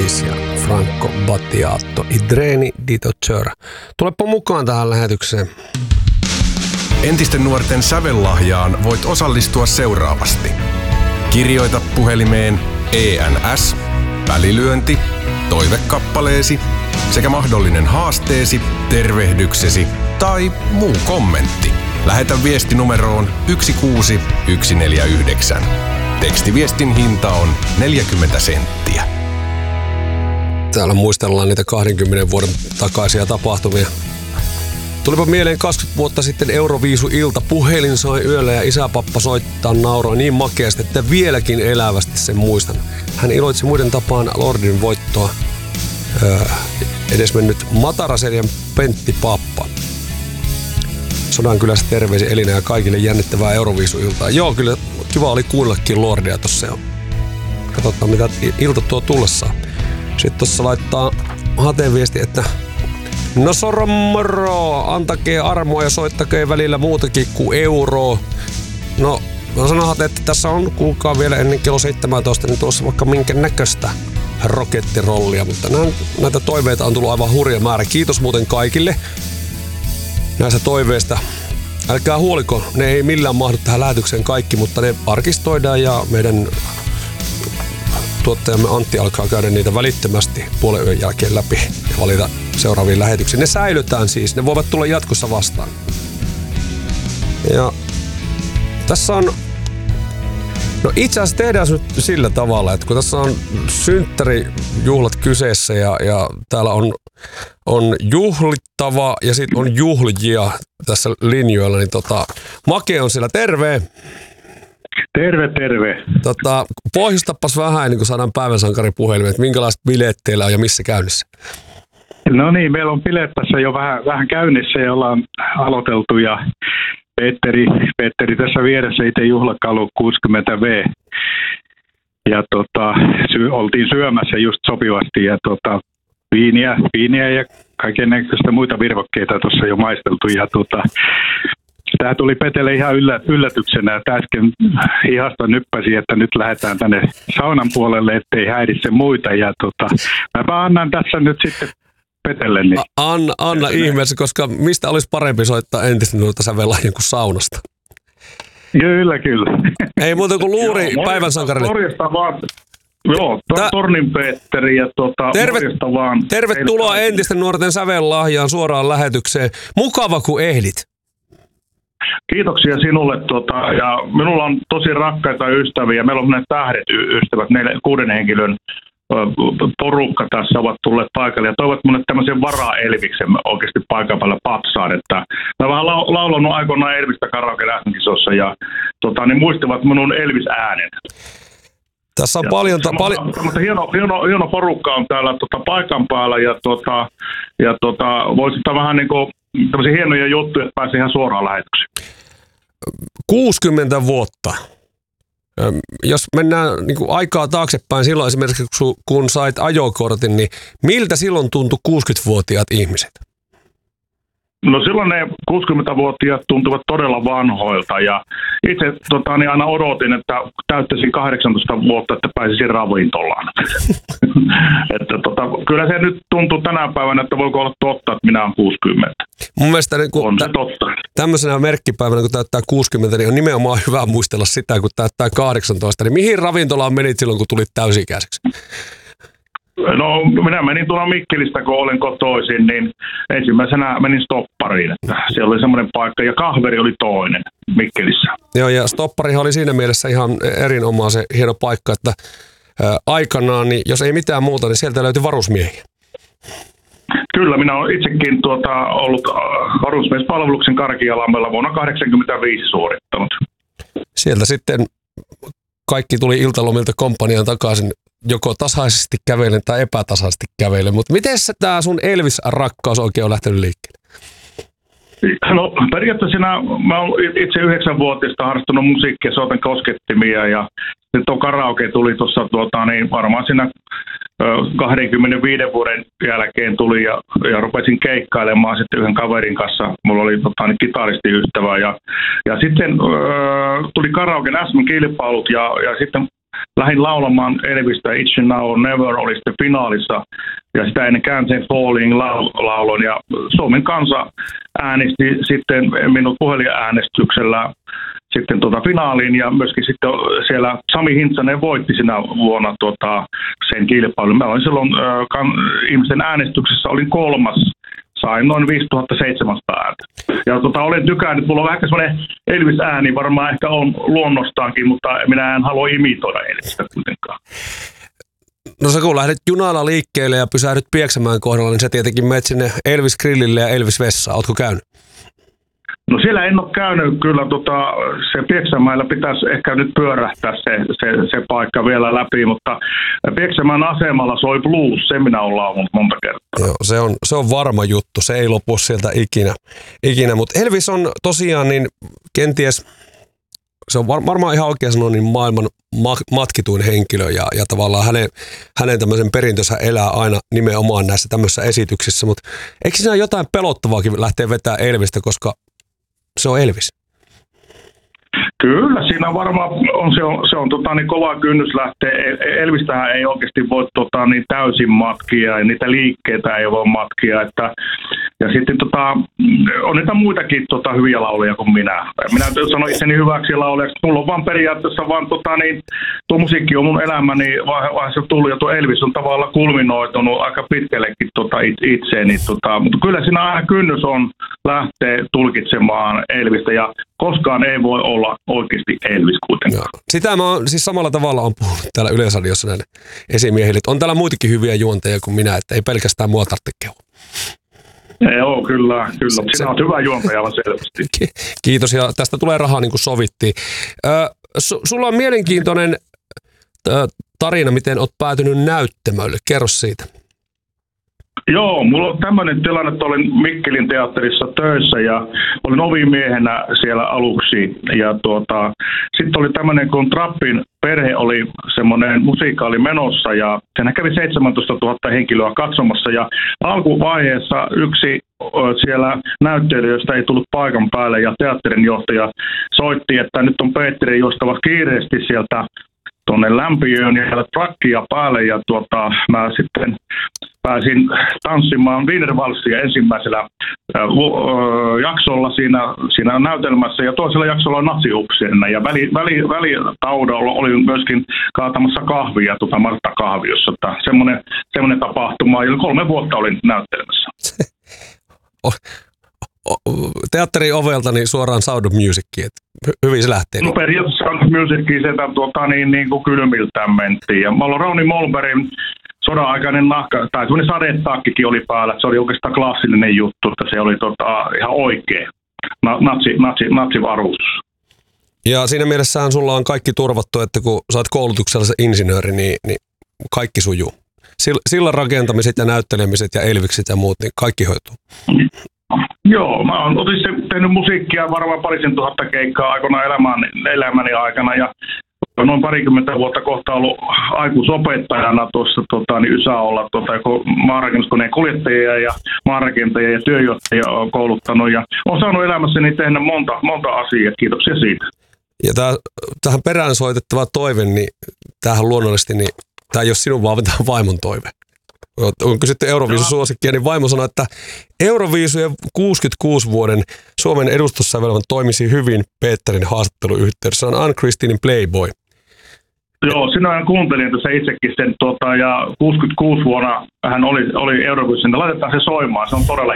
Keys ja Franco Battiato, I treni di Tocciora. Tulepa mukaan tähän lähetykseen. Entisten nuorten sävellahjaan voit osallistua seuraavasti. Kirjoita puhelimeen ENS, välilyönti, toivekappaleesi sekä mahdollinen haasteesi, tervehdyksesi tai muu kommentti. Lähetä viesti numeroon 16149. Tekstiviestin hinta on 40 senttiä. Täällä muistellaan niitä 20 vuoden takaisia tapahtumia. Tulipa mieleen 20 vuotta sitten Euroviisu-ilta. Puhelin soi yöllä ja isäpappa soittaa nauroi niin makeasti, että vieläkin elävästi sen muistan. Hän iloitsi muiden tapaan Lordin voittoa. Edesmennyt Matara-serien Pentti Pappa. Sodankylässä terveisiä Elina ja kaikille jännittävää Euroviisu-iltaa. Joo, kyllä kiva oli kuunnellakin Lordia tossa jo. Katsotaan mitä ilta tuo tullessaan. Sitten tossa laittaa Hate-viesti, että no soromoro, antakee armoa ja soittakee välillä muutakin kuin euroa. No, mä sanon Hate, että tässä on kuulkaa vielä ennen kello 17, niin tuossa vaikka minkä näköistä rokettirollia, mutta näitä toiveita on tullut aivan hurja määrä. Kiitos muuten kaikille näistä toiveista. Älkää huoliko, ne ei millään mahdu tähän lähetykseen kaikki, mutta ne arkistoidaan ja meidän tuottajamme Antti alkaa käydä niitä välittömästi puolen yön jälkeen läpi ja valita seuraaviin lähetyksiin. Ne säilytään siis, ne voivat tulla jatkossa vastaan. Ja tässä on, no itse asiassa tehdään nyt sillä tavalla, että kun tässä on synttärijuhlat kyseessä ja täällä on juhlittava ja sitten on juhlijia tässä linjoilla, niin Make on siellä, terve! Terve, terve. Pohjustapas vähän ennen kuin saadaan päivän sankari puhelimeen, että minkälaiset bileet teillä on ja missä käynnissä? No niin, meillä on bileet tässä jo vähän käynnissä ja ollaan aloiteltu ja Petteri tässä vieressä itse juhlakalu 60V. Ja oltiin syömässä just sopivasti ja viiniä ja kaikennäköistä muita virvokkeita tuossa jo maisteltu ja tämä tuli Petelle ihan yllätyksenä, että äsken hihasta nyppäsi, että nyt lähdetään tänne saunan puolelle, ettei häiritse muita. Ja mäpä annan tässä nyt sitten Petelle. Niin. Anna ihmeessä, koska mistä olisi parempi soittaa entistä nuorta sävellahjan kuin saunasta? Kyllä. Ei muuta kuin luuri päivän sankarille. Morjesta vaan. Joo, Tornin Petteri ja morjesta vaan. Tervetuloa entisten nuorten sävellahjaan suoraan lähetykseen. Mukava kun ehdit. Kiitoksia sinulle ja minulla on tosi rakkaita ystäviä. Meillä on ne tähdet ystävät, 6 henkilön porukka tässä ovat tulleet paikalle ja toivat minulle tämmöisen vara-Elviksen oikeasti paikan päällä patsaan, että mä vähän laulanut aikoinaan Elvistä karaoke-lähtenkisossa ja niin muistivat minun Elvis-äänen. Tässä on ja paljon... Mutta hieno porukka on täällä paikan päällä ja voisi vähän niin kuin tämmöisiä hienoja juttuja, että pääsee ihan suoraan lähetykseen. 60 vuotta. Jos mennään niin kuin aikaa taaksepäin, silloin esimerkiksi kun sait ajokortin, niin miltä silloin tuntui 60-vuotiaat ihmiset? No silloin ne 60-vuotiaat tuntuvat todella vanhoilta ja itse aina odotin, että täyttäisin 18 vuotta, että pääsisin ravintolaan. Että kyllä se nyt tuntuu tänä päivänä, että voiko olla totta, että minä olen 60. Mun mielestä niin on se totta. Tämmöisenä merkkipäivänä, kun täyttää 60, niin on nimenomaan hyvä muistella sitä, kun täyttää 18. Niin mihin ravintolaan menit silloin, kun tulit täysi-ikäiseksi? No minä menin tuolla Mikkelistä, kun olen kotoisin, niin ensimmäisenä menin Stoppariin. Että siellä oli semmoinen paikka ja Kahveri oli toinen Mikkelissä. Joo, ja Stopparihan oli siinä mielessä ihan erinomaisen hieno paikka, että aikanaan, niin jos ei mitään muuta, niin sieltä löytyi varusmiehiä. Kyllä, minä olen itsekin ollut varusmiespalveluksen Karkialammella vuonna 1985 suorittanut. Sieltä sitten kaikki tuli iltalomilta komppaniaan takaisin joko tasaisesti kävellen tai epätasaisesti kävellen. Mutta miten tämä sun Elvis-rakkaus oikein on lähtenyt liikkeelle? No periaatteessa mä olen itse 9-vuotiaasta harrastanut musiikkia, soitan koskettimia ja sitten tuo karaoke tuli tuossa varmaan siinä 25 vuoden jälkeen tuli ja rupesin keikkailemaan sitten yhden kaverin kanssa. Mulla oli kitaristiystävä ja sitten tuli karaoken SM-kilpailut ja sitten lähdin laulamaan Elvistä It's Now or Never oli sitten finaalissa ja sitä ennen käänsin Falling laulun ja Suomen kansa äänesti sitten minut puhelinäänestyksellä sitten finaaliin ja myöskin sitten siellä Sami Hintsanen voitti sinä vuonna sen kilpailun. Mä olin silloin ihmisten äänestyksessä olin 3. Sain noin 5700 ääntä. Ja olen tykännyt, mulla on vähän semmoinen Elvis-ääni, varmaan ehkä on luonnostaankin, mutta minä en halua imitoida Elvistä kuitenkaan. No sä kun lähdet junalla liikkeelle ja pysähdyt Pieksämäen kohdalla, niin sä tietenkin menet sinne Elvis Grillille ja Elvis Vessaan. Ootko käynyt? No siellä en ole käynyt kyllä, se Pieksämäellä pitäisi ehkä nyt pyörähtää se paikka vielä läpi, mutta Pieksämäen asemalla soi blues, se minä olen laulanut monta kertaa. Joo, se on varma juttu, se ei lopu sieltä ikinä. Mutta Elvis on tosiaan niin kenties, se on varmaan ihan oikein sanoa, niin maailman matkituin henkilö ja tavallaan hänen tämmöisen perintönsä elää aina nimenomaan näissä tämmöisissä esityksissä, mutta eikö siinä jotain pelottavaakin lähteä vetämään Elvistä, koska se on Elvis? Kyllä, siinä varmaan se on niin kova kynnys lähteä. Elvistähän ei oikeasti voi niin täysin matkia ja niitä liikkeitä ei voi matkia. Ja sitten on niitä muitakin hyviä lauluja kuin minä. Minä sanoin itseni hyväksi laulajaksi. Mulla on vaan periaatteessa vaan tuo musiikki on mun elämäni vaiheessa tullut ja tuo Elvis on tavallaan kulminoitunut aika pitkällekin itseeni. Mutta kyllä siinä aina kynnys on lähteä tulkitsemaan Elvistä ja koskaan ei voi olla oikeasti Elvis kuitenkaan. Sitä mä oon siis samalla tavalla on puhunut täällä Yleisradiossa näille esimiehille. On täällä muitakin hyviä juonteja kuin minä, että ei pelkästään mua tarvitse kehua. Joo, kyllä. Sinä olet hyvä juontaja selvästi. Kiitos ja tästä tulee rahaa niin kuin sovittiin. Sulla on mielenkiintoinen tarina, miten olet päätynyt näyttämölle. Kerro siitä. Joo, mulla on tämmöinen tilanne, että olin Mikkelin teatterissa töissä ja olin ovimiehenä siellä aluksi. Ja sitten oli tämmöinen, kun Trappin perhe oli semmoinen musiikaali menossa ja siinä kävi 17 000 henkilöä katsomassa. Ja alkuvaiheessa yksi siellä näyttelijöistä ei tullut paikan päälle ja teatterin johtaja soitti, että nyt on Petteri juostava kiireesti sieltä tuonne lämpiöön ja trakkia päälle ja mä sitten pääsin tanssimaan Wienervalssia ensimmäisellä jaksolla siinä näytelmässä ja toisella jaksolla natsiupseena ja välitaudalla olin myöskin kaatamassa kahvia Martta kahviossa. Semmoinen tapahtuma ja 3 vuotta olin näyttelemässä. Teatterin ovelta niin suoraan Sound of Musiciin, hyvin se lähtee. No periaatteessa Sound of Musiciin sieltä niin kuin kylmiltään mentiin. Ja mulla Rauni Molbergin sodan-aikainen nahka, tai semmoinen sadetakkikin oli päällä, että se oli oikeastaan klassinen juttu, että se oli ihan oikea natsivarustus. Ja siinä mielessähän sulla on kaikki turvattu, että kun sä oot koulutuksella se insinööri, niin kaikki sujuu. Sillan rakentamiset ja näyttelemiset ja Elvikset ja muut, niin kaikki hoituu. Joo, mä oon tehnyt musiikkia varmaan 2000 keikkaa aikoinaan elämäni aikana ja noin 20 vuotta kohta ollut aikuisopettajana tuossa YSAOlla, maanrakennuskoneen kuljettajia ja maanrakentajia ja työjohtajia on kouluttanut ja on saanut elämässäni tehdä monta asiaa. Kiitoksia siitä. Ja tähän perään soitettava toive, niin tämähän luonnollisesti, niin tämä ei ole sinun vaan vaimon toive. On kysytty Euroviisu-suosikkia, niin vaimo sanoi, että Euroviisujen 66 vuoden Suomen edustussävelmän toimisi hyvin Peterin haastatteluyhteydessä. On Ann-Christinin Playboy. Joo, sinä kuuntelin tässä itsekin sen, ja 66 vuonna hän oli Euroviisussa, laitetaan se soimaan, se on todella